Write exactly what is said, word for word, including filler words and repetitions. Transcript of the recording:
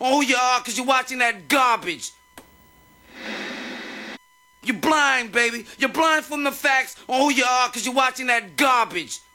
on who you are because you're watching that garbage. You're blind, baby. You're blind from the facts on who you are because you're watching that garbage.